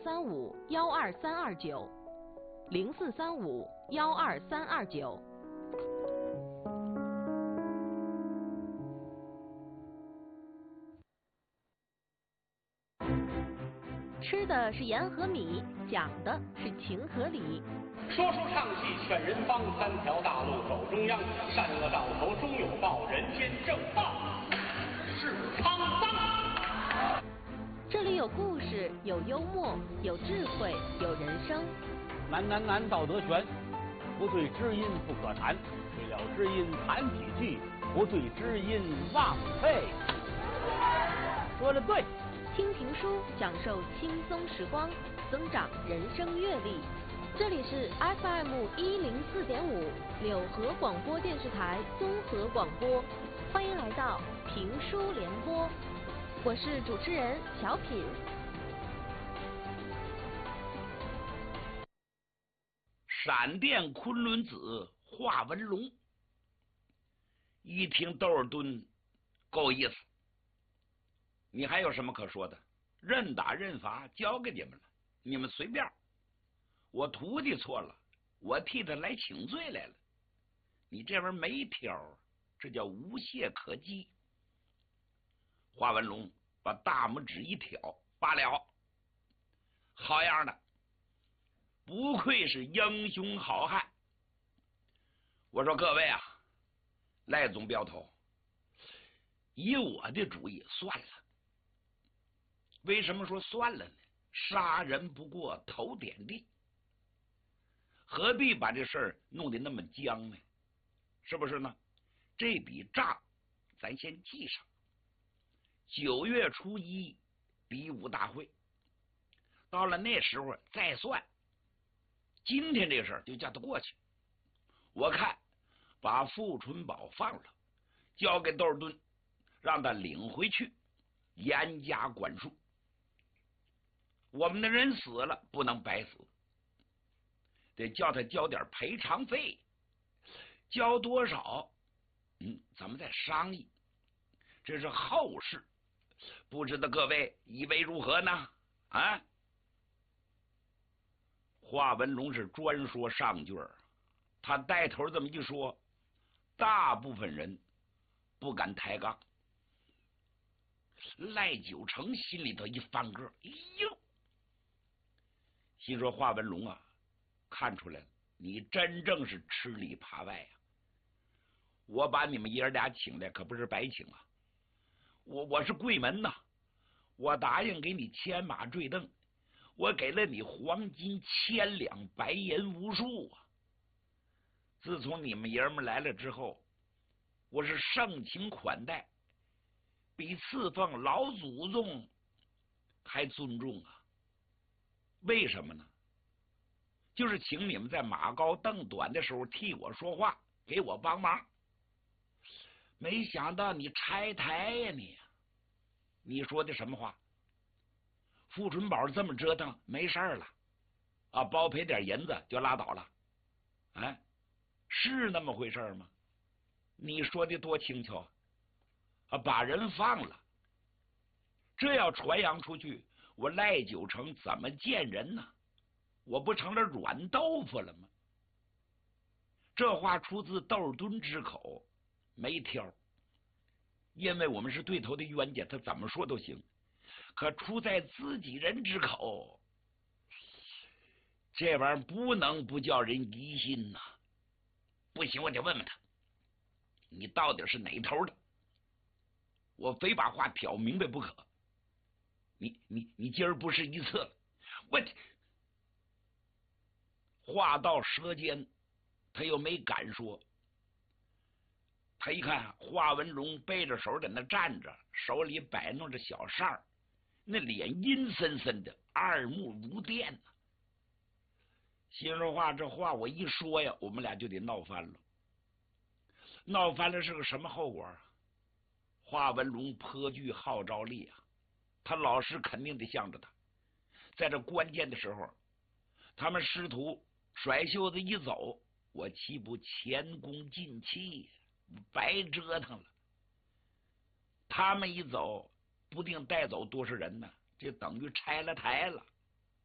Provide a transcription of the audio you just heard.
0435-12329，0435-12329。吃的是盐和米，讲的是情和理。 说书唱戏劝人方，三条大路走中央，善恶到头终有报，人间正道是沧桑。 这里有故事，有幽默，有智慧，有人生。 难道德全，不对知音不可谈，对了知音谈几句，不对知音忘废。说的对。 听评书，享受轻松时光，增长人生阅历。这里是 FM104.5柳河广播电视台综合广播，欢迎来到评书联播，我是主持人小品。 闪电昆仑子华文龙，一听窦尔敦够意思，你还有什么可说的？认打认罚交给你们了，你们随便。我徒弟错了，我替他来请罪来了。你这玩意儿没挑，这叫无懈可击。华文龙把大拇指一挑，罢了，好样的，不愧是英雄好汉。我说各位啊，赖总镖头，以我的主意算了。为什么说算了呢？杀人不过头点地，何必把这事儿弄得那么僵呢？是不是呢？这笔账咱先记上。9月初1比武大会，到了那时候再算。今天这事儿就叫他过去。我看把傅春宝放了，交给窦尔敦，让他领回去，严加管束。我们的人死了不能白死，得叫他交点赔偿费，交多少？咱们再商议，这是后事，不知道各位以为如何呢？啊！华文龙是专说上句儿，他带头这么一说，大部分人不敢抬杠。赖九成心里头一翻个，哎呦！心说华文龙啊，看出来了，你真正是吃里扒外啊！我把你们爷俩请来，可不是白请啊！我是贵门呐，我答应给你牵马坠镫，我给了你黄金1000两，白银无数啊！自从你们爷们来了之后，我是盛情款待，比侍奉老祖宗还尊重啊！为什么呢？就是请你们在马高凳短的时候替我说话，给我帮忙。没想到你拆台呀你说的什么话？傅春宝这么折腾没事了啊，包赔点银子就拉倒了，哎，是那么回事吗？你说的多轻巧啊！把人放了，这要传扬出去，我赖九成怎么见人呢？我不成了软豆腐了吗？这话出自窦尔敦之口，没挑，因为我们是对头的冤家，他怎么说都行。可出在自己人之口，这玩意儿不能不叫人疑心呐！不行，我得问问他，你到底是哪头的？我非把话挑明白不可。你今儿不是一次了，我话到舌尖，他又没敢说。他一看华文龙背着手在那站着，手里摆弄着小扇儿，那脸阴森森的，二目如电呐。心说话，这话我一说呀，我们俩就得闹翻了。闹翻了是个什么后果啊？华文龙颇具号召力啊，他老师肯定得向着他。在这关键的时候，他们师徒甩袖子一走，我岂不前功尽弃，白折腾了。他们一走，不定带走多少人呢，就等于拆了台了。